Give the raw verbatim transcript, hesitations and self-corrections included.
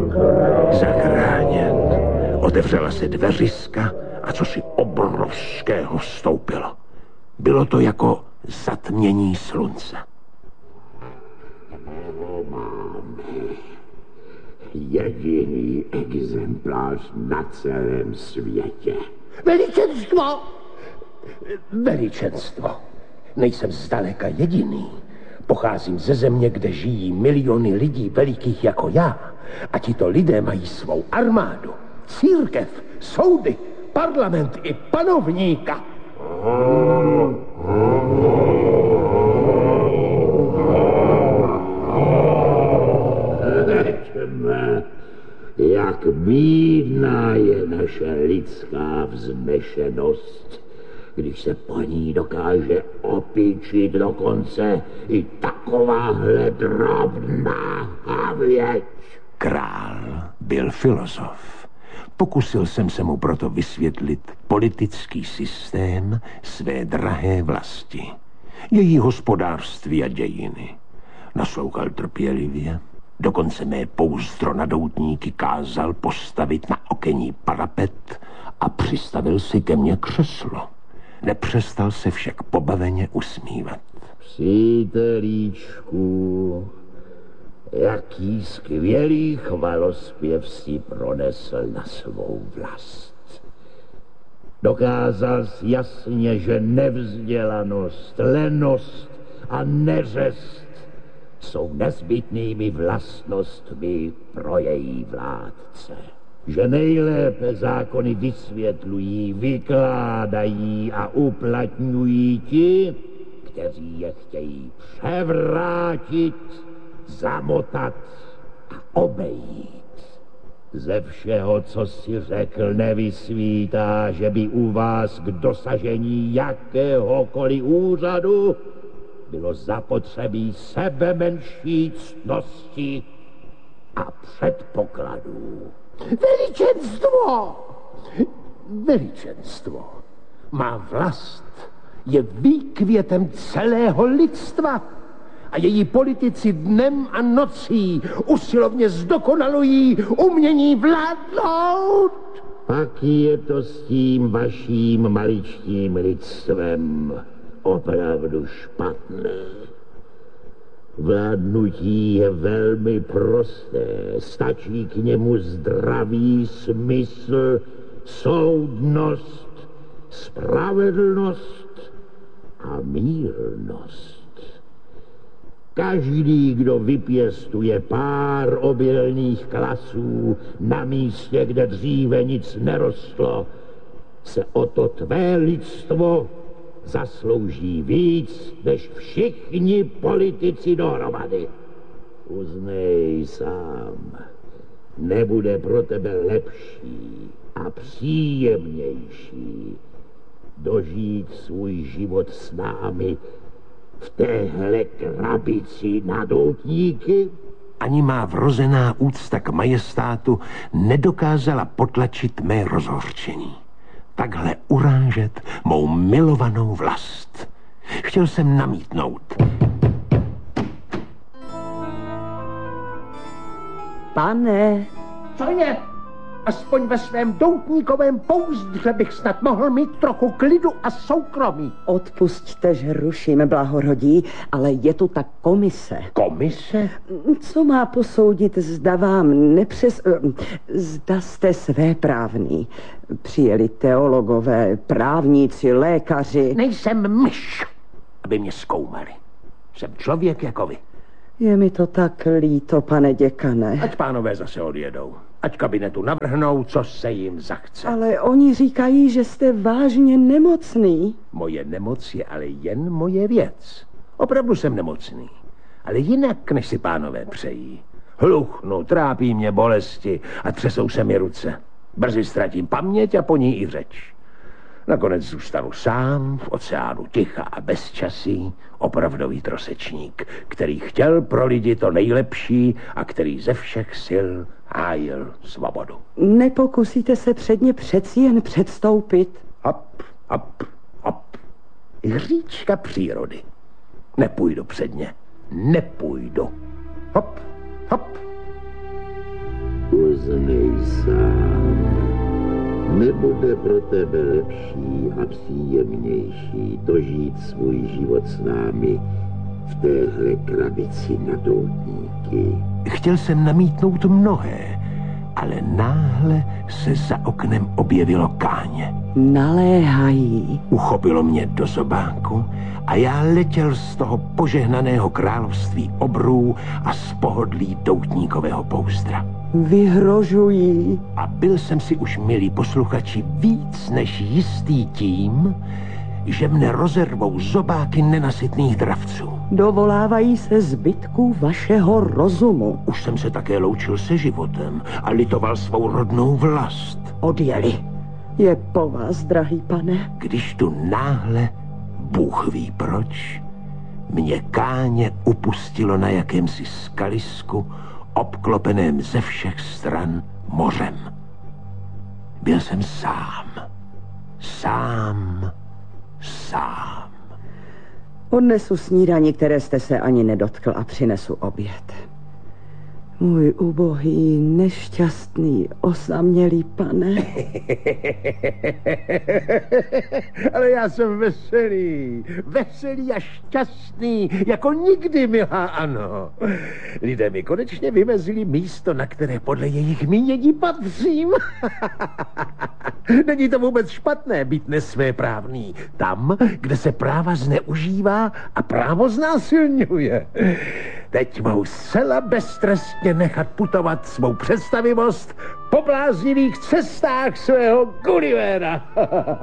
Zachráněn. Otevřela se dveřiska a cosi obrovského vstoupilo. Bylo to jako zatmění slunce. Jediný exemplář na celém světě. Veličenstvo! Veličenstvo. Nejsem zdaleka jediný. Pocházím ze země, kde žijí miliony lidí velikých jako já. A tito lidé mají svou armádu, církev, soudy, parlament i panovníka. Jak bídná je naše lidská vznešenost, když se po ní dokáže opíčit dokonce i takováhle drobná havěť. Král byl filozof. Pokusil jsem se mu proto vysvětlit politický systém své drahé vlasti, její hospodářství a dějiny. Naslouchal trpělivě, dokonce mé pouzdro na doutníky kázal postavit na okenní parapet a přistavil si ke mně křeslo. Nepřestal se však pobaveně usmívat. Přítelíčku, jaký skvělý chvalospěv si pronesl na svou vlast. Dokázal jsi jasně, že nevzdělanost, lenost a neřest jsou nezbytnými vlastnostmi pro její vládce. Že nejlépe zákony vysvětlují, vykládají a uplatňují ti, kteří je chtějí převrátit, zamotat a obejít. Ze všeho, co si řekl, nevysvítá, že by u vás k dosažení jakéhokoliv úřadu bylo zapotřebí sebemenší ctnosti a předpokladů. Veličenstvo! Veličenstvo. Má vlast je výkvětem celého lidstva a její politici dnem a nocí usilovně zdokonalují umění vládnout. Pak je to s tím vaším maličkým lidstvem opravdu špatné. Vládnutí je velmi prosté, stačí k němu zdravý smysl, soudnost, spravedlnost a mírnost. Každý, kdo vypěstuje pár obilných klasů na místě, kde dříve nic nerostlo, se o to tvé lidstvo zaslouží víc než všichni politici dohromady. Uznej sám, nebude pro tebe lepší a příjemnější dožít svůj život s námi v téhle krabici na doutníky? Ani má vrozená úcta k majestátu nedokázala potlačit mé rozhořčení. Takhle urážet mou milovanou vlast. Chtěl jsem namítnout. Pane. Co je? Aspoň ve svém doutníkovém pouzdře bych snad mohl mít trochu klidu a soukromí. Odpusťte, že ruším, blahorodí, ale je tu ta komise. Komise? Co má posoudit, zda vám nepřes... Zda jste svéprávný. Přijeli teologové, právníci, lékaři. Nejsem myš, aby mě zkoumali. Jsem člověk jako vy. Je mi to tak líto, pane děkane. Ať pánové zase odjedou. Ať kabinetu navrhnou, co se jim zachce. Ale oni říkají, že jste vážně nemocný. Moje nemoc je ale jen moje věc. Opravdu jsem nemocný. Ale jinak, než si pánové přejí. Hluchnu, trápí mě bolesti a třesou se mi ruce. Brzy ztratím paměť a po ní i řeč. Nakonec zůstanu sám v oceánu ticha a bezčasí, opravdový trosečník, který chtěl pro lidi to nejlepší a který ze všech sil hájil svobodu. Nepokusíte se před ně přeci jen předstoupit? Hop, hop, hop. Hříčka přírody. Nepůjdu před ně. Nepůjdu. Hop, hop. Nepoznej sám. Nebude pro tebe lepší a příjemnější dožít svůj život s námi v téhle krabici na doutníky. Chtěl jsem namítnout mnohé, ale náhle se za oknem objevilo Káně. Naléhají. Uchopilo mě do zobáku a já letěl z toho požehnaného království obrů a z pohodlí doutníkového poustra. Vyhrožují. A byl jsem si už, milí posluchači, víc než jistý tím, že mne rozervou zobáky nenasytných dravců. Dovolávají se zbytků vašeho rozumu. Už jsem se také loučil se životem a litoval svou rodnou vlast. Odjeli. Je po vás, drahý pane. Když tu náhle, Bůh ví proč, mě Káně upustilo na jakémsi skalisku, obklopeném ze všech stran mořem. Byl jsem sám. Sám. Sám. Odnesu snídani, které jste se ani nedotkl, a přinesu oběd. Můj ubohý, nešťastný, osamělý pane. Ale já jsem veselý, veselý a šťastný, jako nikdy, milá Ano. Lidé mi konečně vymezili místo, na které podle jejich mínění patřím. Není to vůbec špatné být nesvéprávný. Tam, kde se práva zneužívá a právo znásilňuje. Teď mohu zcela beztrestně nechat putovat svou představivost po bláznivých cestách svého Gullivera.